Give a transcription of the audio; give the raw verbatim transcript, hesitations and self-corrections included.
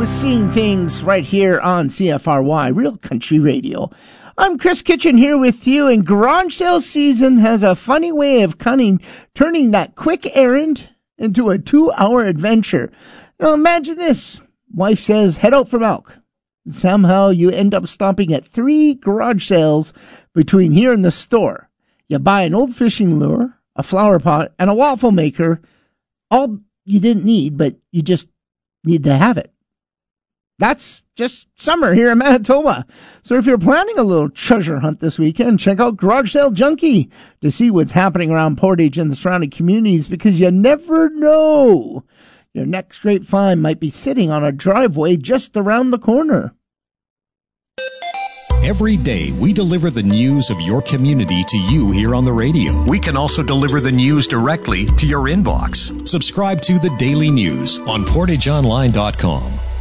Seeing Things right here on C F R Y, Real Country Radio. I'm Chris Kitchen here with you, and garage sale season has a funny way of cunning, turning that quick errand into a two-hour adventure. Now imagine this. Wife says, head out for milk. Somehow you end up stopping at three garage sales between here and the store. You buy an old fishing lure, a flower pot, and a waffle maker. All you didn't need, but you just need to have it. That's just summer here in Manitoba. So if you're planning a little treasure hunt this weekend, check out Garage Sale Junkie to see what's happening around Portage and the surrounding communities, because you never know. Your next great find might be sitting on a driveway just around the corner. Every day, we deliver the news of your community to you here on the radio. We can also deliver the news directly to your inbox. Subscribe to the Daily News on portage online dot com.